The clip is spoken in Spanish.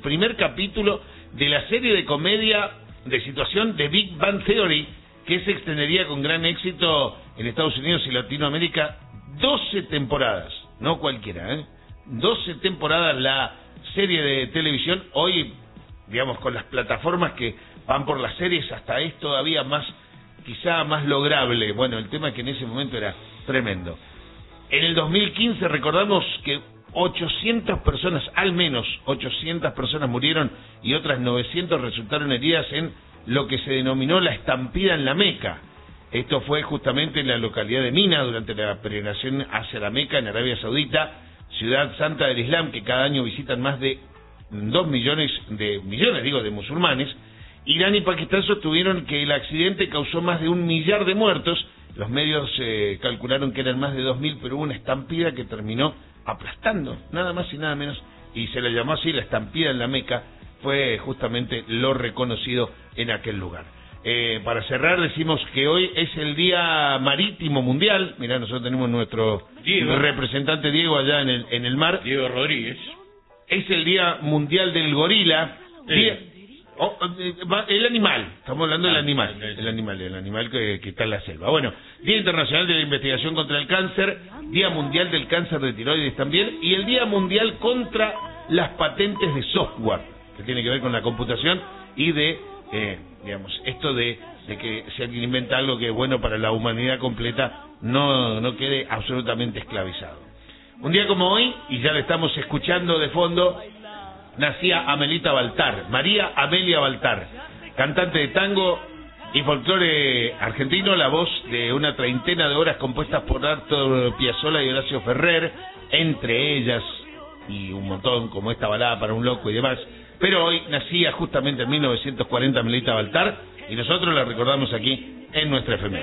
primer capítulo de la serie de comedia de situación de Big Bang Theory, que se extendería con gran éxito en Estados Unidos y Latinoamérica. 12 temporadas, no cualquiera, 12 temporadas la serie de televisión. Hoy, digamos, con las plataformas que van por las series, hasta es todavía más, quizá más lograble. Bueno, el tema es que en ese momento era tremendo. En el 2015 recordamos que 800 personas, al menos 800 personas murieron y otras 900 resultaron heridas en lo que se denominó la estampida en la Meca. Esto fue justamente en la localidad de Mina durante la peregrinación hacia la Meca en Arabia Saudita, ciudad santa del Islam, que cada año visitan más de 2 millones de musulmanes. Irán y Pakistán sostuvieron que el accidente causó más de 1 millar de muertos. Los medios calcularon que eran más de 2.000, pero hubo una estampida que terminó aplastando, nada más y nada menos, y se le llamó así la estampida en la Meca. Fue justamente lo reconocido en aquel lugar. Para cerrar, decimos que hoy es el Día Marítimo Mundial. Mirá, nosotros tenemos nuestro representante Diego allá en el mar. Diego Rodríguez. Es el Día Mundial del Gorila. Sí. El animal, estamos hablando del animal, el animal que está en la selva. Bueno, Día Internacional de la Investigación contra el Cáncer, Día Mundial del Cáncer de Tiroides también, y el Día Mundial contra las patentes de software, que tiene que ver con la computación y de, digamos, esto de que si alguien inventa algo que es bueno para la humanidad completa, no quede absolutamente esclavizado. Un día como hoy, y ya le estamos escuchando de fondo, nacía Amelita Baltar, María Amelia Baltar, cantante de tango y folclore argentino, la voz de una treintena de obras compuestas por Astor Piazzolla y Horacio Ferrer, entre ellas y un montón como esta balada para un loco y demás. Pero hoy nacía justamente en 1940 Amelita Baltar y nosotros la recordamos aquí en nuestra efeméride.